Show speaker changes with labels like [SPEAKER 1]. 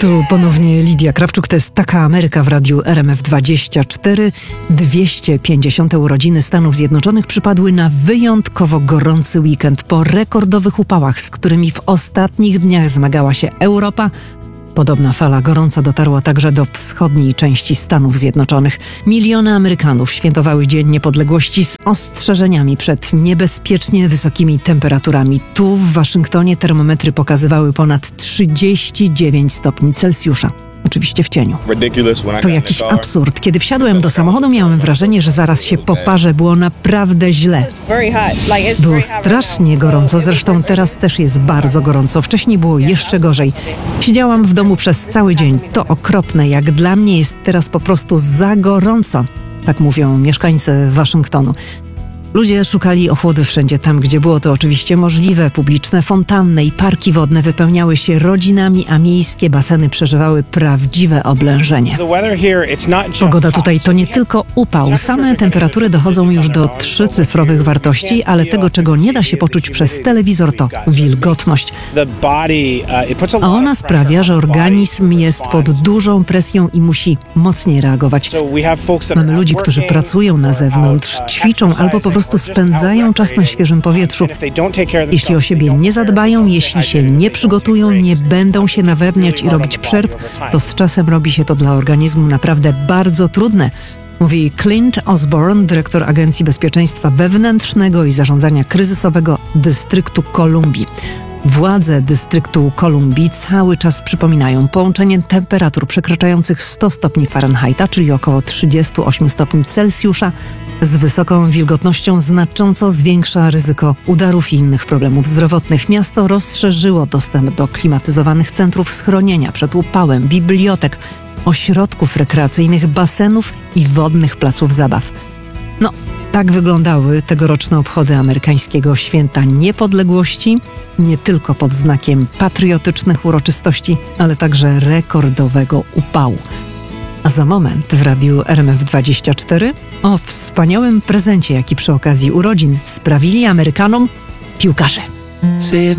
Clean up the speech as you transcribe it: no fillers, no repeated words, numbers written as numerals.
[SPEAKER 1] Tu ponownie Lidia Krawczuk. To jest Taka Ameryka w radiu RMF24. 250. urodziny Stanów Zjednoczonych przypadły na wyjątkowo gorący weekend po rekordowych upałach, z którymi w ostatnich dniach zmagała się Europa. Podobna fala gorąca dotarła także do wschodniej części Stanów Zjednoczonych. Miliony Amerykanów świętowały Dzień Niepodległości z ostrzeżeniami przed niebezpiecznie wysokimi temperaturami. Tu w Waszyngtonie termometry pokazywały ponad 39 stopni Celsjusza. Oczywiście w cieniu. To jakiś absurd. Kiedy wsiadłem do samochodu, miałem wrażenie, że zaraz się poparzę. Było naprawdę źle. Było strasznie gorąco. Zresztą teraz też jest bardzo gorąco. Wcześniej było jeszcze gorzej. Siedziałam w domu przez cały dzień. To okropne. Jak dla mnie jest teraz po prostu za gorąco. Tak mówią mieszkańcy Waszyngtonu. Ludzie szukali ochłody wszędzie tam, gdzie było to oczywiście możliwe. Publiczne fontanny i parki wodne wypełniały się rodzinami, a miejskie baseny przeżywały prawdziwe oblężenie. Pogoda tutaj to nie tylko upał. Same temperatury dochodzą już do 3-cyfrowych wartości, ale tego, czego nie da się poczuć przez telewizor, to wilgotność. A ona sprawia, że organizm jest pod dużą presją i musi mocniej reagować. Mamy ludzi, którzy pracują na zewnątrz, ćwiczą albo po prostu spędzają czas na świeżym powietrzu. Jeśli o siebie nie zadbają, jeśli się nie przygotują, nie będą się nawadniać i robić przerw, to z czasem robi się to dla organizmu naprawdę bardzo trudne. Mówi Clint Osborne, dyrektor Agencji Bezpieczeństwa Wewnętrznego i Zarządzania Kryzysowego Dystryktu Kolumbii. Władze dystryktu Kolumbii cały czas przypominają, połączenie temperatur przekraczających 100 stopni Fahrenheita, czyli około 38 stopni Celsjusza, z wysoką wilgotnością znacząco zwiększa ryzyko udarów i innych problemów zdrowotnych. Miasto rozszerzyło dostęp do klimatyzowanych centrów schronienia przed upałem, bibliotek, ośrodków rekreacyjnych, basenów i wodnych placów zabaw. Tak wyglądały tegoroczne obchody amerykańskiego Święta Niepodległości, nie tylko pod znakiem patriotycznych uroczystości, ale także rekordowego upału. A za moment w radiu RMF24 o wspaniałym prezencie, jaki przy okazji urodzin sprawili Amerykanom piłkarze.